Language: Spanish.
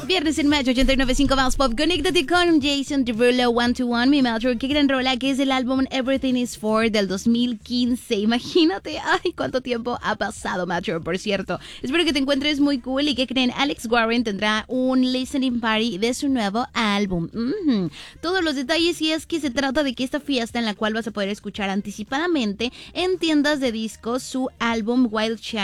Viernes en Match 89.5 Más Pop. Conéctate con Jason Derulo, One to One, mi Metro. Qué gran rola que es el álbum Everything is For del 2015. Imagínate, ay, cuánto tiempo ha pasado, Metro, por cierto. Espero que te encuentres muy cool y que creen, Alex Warren tendrá un listening party de su nuevo álbum. Todos los detalles, y es que se trata de que esta fiesta en la cual vas a poder escuchar anticipadamente en tiendas de discos su álbum Wild Child